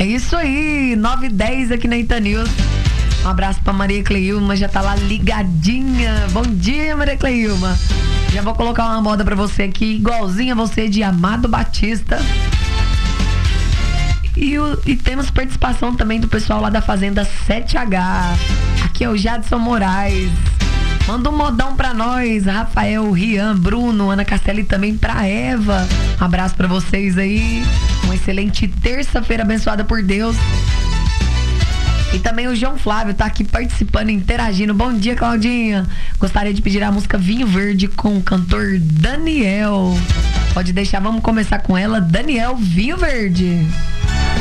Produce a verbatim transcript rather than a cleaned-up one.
É isso aí, nove e dez aqui na Itanews. Um abraço pra Maria Cleilma, já tá lá ligadinha. Bom dia, Maria Cleilma. Já vou colocar uma moda pra você aqui, igualzinha a você, de Amado Batista. E, o, e temos participação também do pessoal lá da Fazenda sete H. Aqui é o Jadson Moraes. Manda um modão pra nós, Rafael, Rian, Bruno, Ana Castela e também pra Eva. Um abraço pra vocês aí. Uma excelente terça-feira abençoada por Deus. E também o João Flávio tá aqui participando, interagindo. Bom dia, Claudinha. Gostaria de pedir a música Vinho Verde com o cantor Daniel. Pode deixar, vamos começar com ela. Daniel, Vinho Verde.